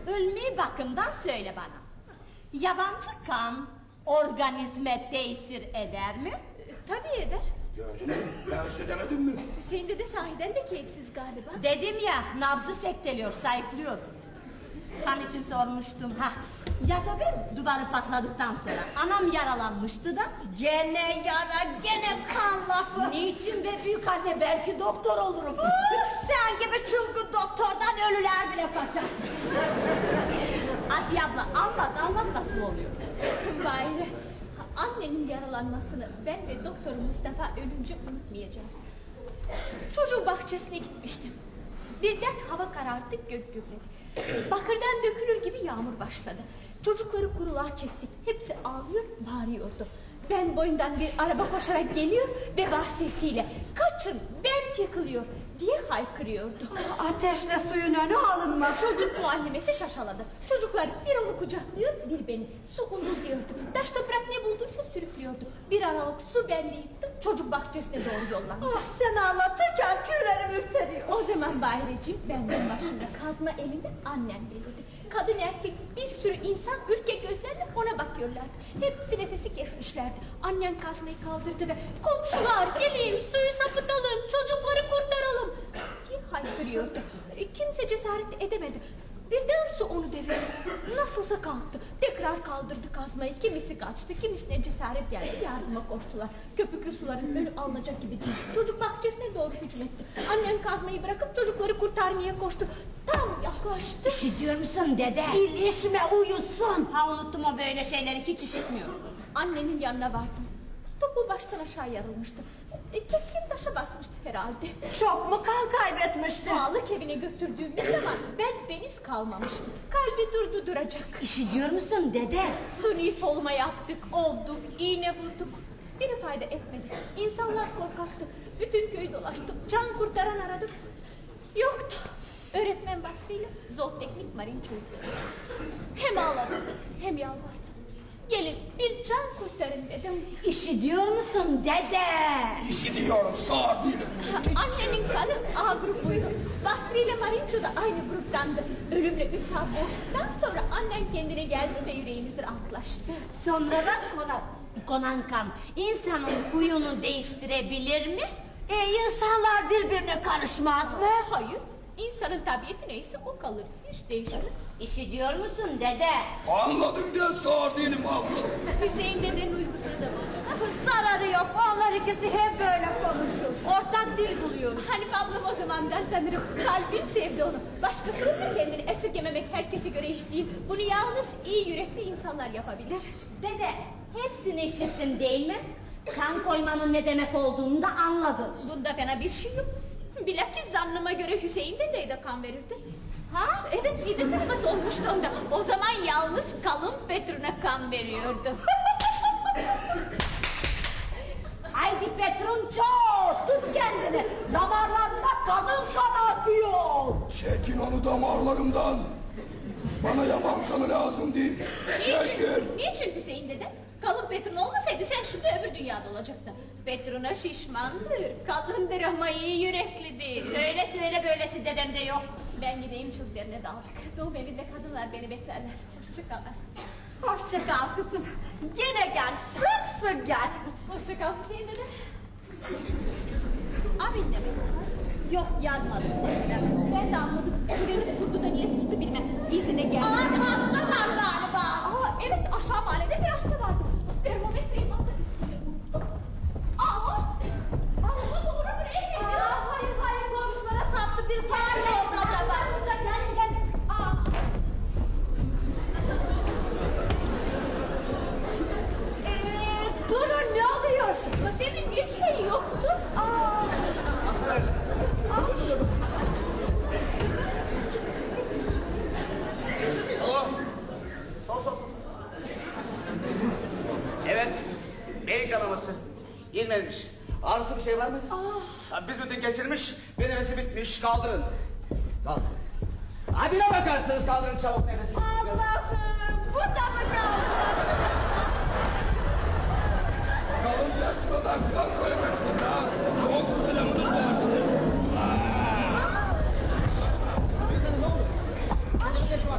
ilmi bakımdan söyle bana. Yabancı kan organizme tesir eder mi? Tabii eder. Gördün mü? Ben size demedim mi? Hüseyin dede sahiden de keyifsiz galiba. Dedim ya, nabzı sekteliyor, sayıklıyor. Kan için sormuştum. Yaz o gün duvarı patladıktan sonra anam yaralanmıştı da. Gene yara, gene kan lafı. Niçin be büyük anne, belki doktor olurum. Sen gibi çılgın doktordan ölüler bile kaçar. Atiye abla anlat nasıl oluyor? Bayre, annenin yaralanmasını ben ve doktor Mustafa ölünce unutmayacağız. Çocuğun bahçesine gitmiştim. Birden hava karardı, gök gürledi. Bakırdan dökülür gibi yağmur başladı. Çocukları kuruluğa çektik. Hepsi ağlıyor, bağırıyordu. Ben boyundan bir araba koşarak geliyor ve var sesiyle "Kaçın, Berk yıkılıyor!" diye haykırıyordu. Ateşle suyun önü alınmaz. Çocuk muallimesi şaşaladı. Çocuklar bir onu kucaklıyor, bir beni. Su diyordu. Taş toprak ne bulduysa sürüklüyordu. Bir aralık su bende yıktı. Çocuk bahçesine doğru yollandı. Sen ağlatırken tüylerim ürperiyor. O zaman Bayreciğim benden başında kazma elinde annem belirdi. Kadın erkek bir sürü insan ürke gözlerle ona bakıyorlardı. Hepsi nefesi kesmişlerdi. Annen kazmayı kaldırdı ve "Komşular gelin, suyu sapıtalım, çocukları kurtaralım" diye haykırıyordu. Kimse cesaret edemedi. Birden su onu devirdi. Nasılsa kalktı. Tekrar kaldırdı kazmayı. Kimisi kaçtı, kimisine cesaret geldi. Yardıma koştular. Köpüklü suların önü alınacak gibi değil. Çocuk bahçesine doğru hücum etti. Annem kazmayı bırakıp çocukları kurtarmaya koştu. Tam yaklaştı. İşitiyor musun dede? İlişme uyusun. Unuttum, o böyle şeyleri hiç işitmiyor. Annenin yanına vardım. Topu baştan aşağı yarılmıştı. Keskin taşa basmıştı herhalde. Çok mu kan kaybetmişsin? Sağlık evine götürdüğümüz zaman beniz kalmamıştı. Kalbi duracak. İşitiyor musun dede? Suni solma yaptık, ovduk, iğne vurduk. Bir fayda etmedi. İnsanlar korkaktı. Bütün köyü dolaştık. Can kurtaran aradık. Yoktu. Öğretmen Basri ile zooteknik marin çocukları. Hem ağladım hem yalvardım. Gelin bir can kurtarın dedim. İşitiyor musun dede? İşitiyorum, sağır değilim. Annenin kanı A grubuydu. Basri ile Marinço da aynı gruptandı. Ölümle 3 saat boğuştuktan sonra annen kendine geldi ve yüreğimiz rahatlaştı. Sonra da konan kan insanın huyunu değiştirebilir mi? İnsanlar birbirine karışmaz mı? Hayır. İnsanın tabiatı neyse o kalır. Hiç değişmez. İşitiyor musun dede? Anladın diye sağır değilim abla. Hüseyin dedenin uygusunu da bozdu. Zararı yok. Onlar ikisi hep böyle konuşur. Ortak dil buluyoruz. Hanif ablam o zamandan tanırım. Kalbim sevdi onu. Başkasının da kendini esirgememek herkese göre iş değil. Bunu yalnız iyi yürekli insanlar yapabilir. Dede, hepsini işittin değil mi? Kan koymanın ne demek olduğunu da anladın. Bunda fena bir şey yok. Bilakis zannıma göre Hüseyin dedeye de kan verirdi. Ha? Evet, mide kanaması olmuştu onda. O zaman yalnız kalın Petrun'a kan veriyordu. Haydi Petrunço, tut kendini. Damarlarında kadın kanı akıyor. Çekin onu damarlarımdan. Bana yaban kanı lazım değil. Çekin. Niçin Hüseyin dede? Kalın Petrun olmasaydı sen şimdi öbür dünyada olacaktın. Petrun'a şişmandır, kalındır ama iyi yüreklidir. Söyle böylesi dedemde yok. Ben gideyim çocuklarına daldık. Doğum evinde kadınlar beni beklerler. Hoşça kal. Hoşça kal kızım. Gene gel, sık gel. Hoşça kal Hüseyin dede. Abin de mi? Yok, yazmadım. Ben de anladım. Birimiz kurdu da niye sustu bilmem. İzine gelsin. Hasta var galiba. Evet, aşağı mahallede bir hasta var. Termometreyi nasıl? Doğru buraya geliyor. Hayır, komşulara saptı bir mahalle oldu acaba. Burada gel. Durun, ne oluyor? Demin bir şey yoktu. Sol. Evet, beyin kanaması. İlmemiş. Ağrısı bir şey var mı? Büzmütün kesilmiş, bir nefesi bitmiş. Kaldırın. Hadi ne bakarsınız, kaldırın çabuk nefesi.